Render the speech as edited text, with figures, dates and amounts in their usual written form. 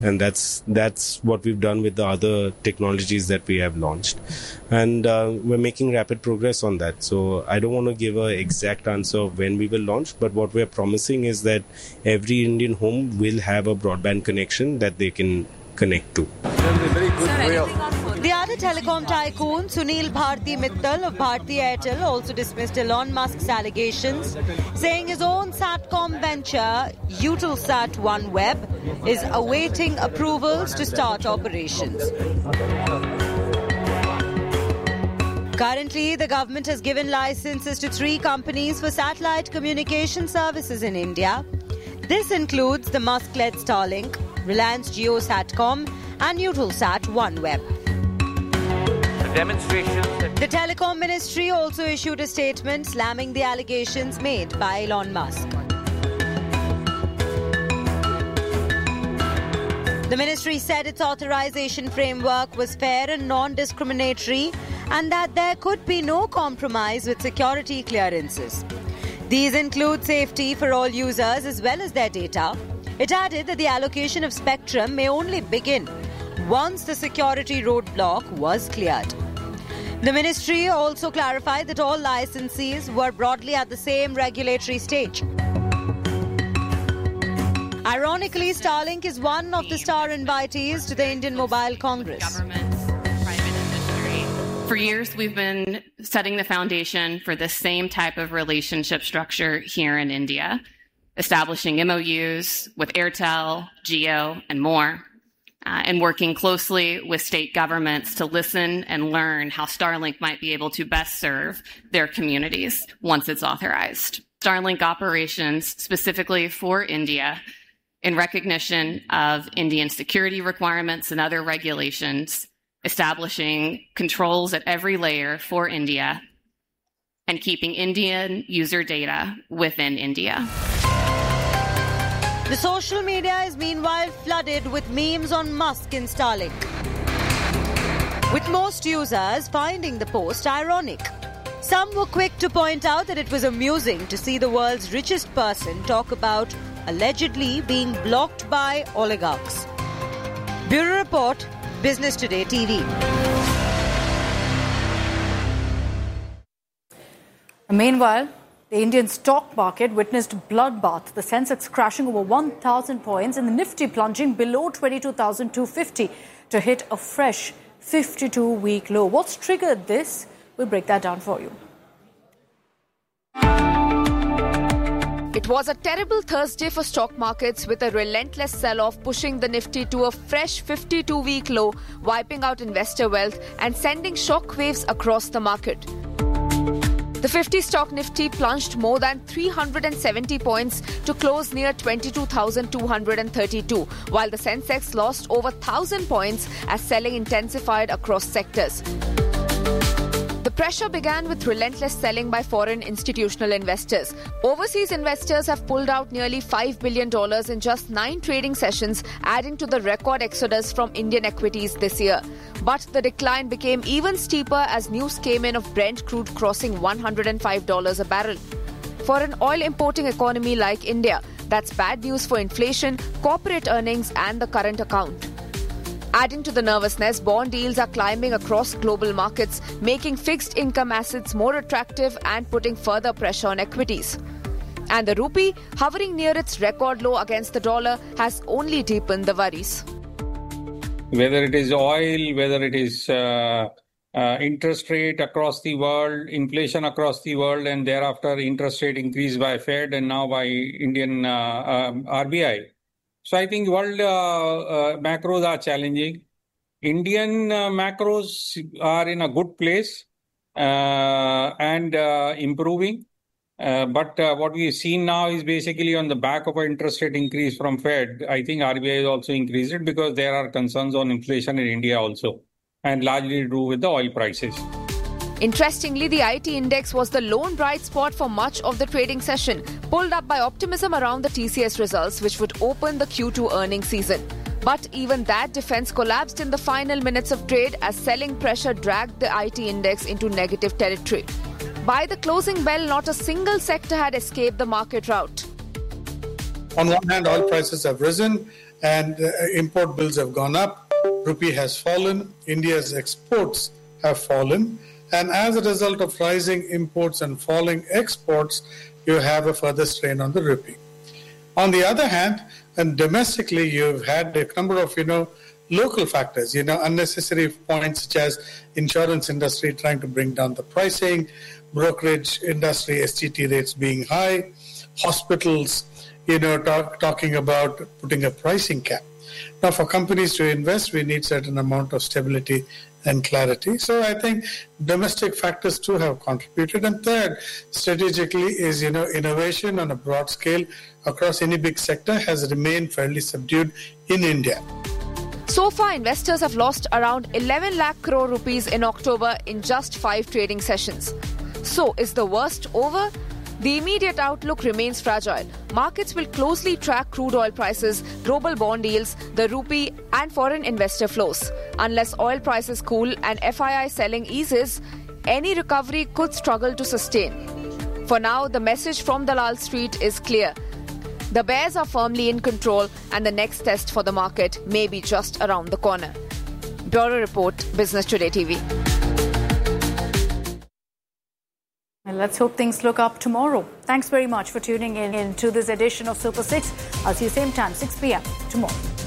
And that's what we've done with the other technologies that we have launched. And we're making rapid progress on that. So I don't want to give an exact answer of when we will launch, but what we're promising is that every Indian home will have a broadband connection that they can connect to. The other telecom tycoon, Sunil Bharti Mittal of Bharti Airtel, also dismissed Elon Musk's allegations, saying his own SATCOM venture, Eutelsat OneWeb, is awaiting approvals to start operations. Currently, the government has given licenses to 3 companies for satellite communication services in India. This includes the Musk-led Starlink, Reliance Jio Satcom, and Eutelsat OneWeb. The Telecom Ministry also issued a statement slamming the allegations made by Elon Musk. The ministry said its authorization framework was fair and non-discriminatory and that there could be no compromise with security clearances. These include safety for all users as well as their data. It added that the allocation of spectrum may only begin once the security roadblock was cleared. The ministry also clarified that all licensees were broadly at the same regulatory stage. Ironically, Starlink is one of the star invitees to the Indian Mobile Congress. Governments, private industry. For years, we've been setting the foundation for the same type of relationship structure here in India, establishing MOUs with Airtel, Jio, and more. And working closely with state governments to listen and learn how Starlink might be able to best serve their communities once it's authorized. Starlink operations specifically for India in recognition of Indian security requirements and other regulations, establishing controls at every layer for India and keeping Indian user data within India. The social media is meanwhile flooded with memes on Musk and Starlink, with most users finding the post ironic. Some were quick to point out that it was amusing to see the world's richest person talk about allegedly being blocked by oligarchs. Bureau Report, Business Today TV. Meanwhile, the Indian stock market witnessed a bloodbath, the Sensex crashing over 1,000 points and the Nifty plunging below 22,250 to hit a fresh 52-week low. What's triggered this? We'll break that down for you. It was a terrible Thursday for stock markets with a relentless sell-off pushing the Nifty to a fresh 52-week low, wiping out investor wealth and sending shockwaves across the market. The 50-stock Nifty plunged more than 370 points to close near 22,232, while the Sensex lost over 1,000 points as selling intensified across sectors. The pressure began with relentless selling by foreign institutional investors. Overseas investors have pulled out nearly $5 billion in just 9 trading sessions, adding to the record exodus from Indian equities this year. But the decline became even steeper as news came in of Brent crude crossing $105 a barrel. For an oil-importing economy like India, that's bad news for inflation, corporate earnings and the current account. Adding to the nervousness, bond yields are climbing across global markets, making fixed income assets more attractive and putting further pressure on equities. And the rupee, hovering near its record low against the dollar, has only deepened the worries. Whether it is oil, whether it is interest rate across the world, inflation across the world, and thereafter interest rate increase by Fed and now by Indian RBI. So I think world macros are challenging. Indian macros are in a good place and improving. But what we've seen now is basically on the back of an interest rate increase from Fed. I think RBI has also increased it because there are concerns on inflation in India also, and largely to do with the oil prices. Interestingly, the IT index was the lone bright spot for much of the trading session, pulled up by optimism around the TCS results, which would open the Q2 earnings season. But even that defense collapsed in the final minutes of trade as selling pressure dragged the IT index into negative territory. By the closing bell, not a single sector had escaped the market rout. On one hand, oil prices have risen and import bills have gone up. Rupee has fallen. India's exports have fallen. And as a result of rising imports and falling exports, you have a further strain on the rupee. On the other hand, and domestically, you've had a number of, local factors, unnecessary points such as insurance industry trying to bring down the pricing, brokerage industry, STT rates being high, hospitals, talking about putting a pricing cap. Now, for companies to invest, we need certain amount of stability and clarity. So I think domestic factors too have contributed. And third, strategically is, innovation on a broad scale across any big sector has remained fairly subdued in India. So far, investors have lost around 11 lakh crore rupees in October in just 5 trading sessions. So is the worst over? The immediate outlook remains fragile. Markets will closely track crude oil prices, global bond yields, the rupee and foreign investor flows. Unless oil prices cool and FII selling eases, any recovery could struggle to sustain. For now, the message from Dalal Street is clear. The bears are firmly in control and the next test for the market may be just around the corner. Bureau Report, Business Today TV. Well, let's hope things look up tomorrow. Thanks very much for tuning in to this edition of Super 6. I'll see you same time, 6 p.m. tomorrow.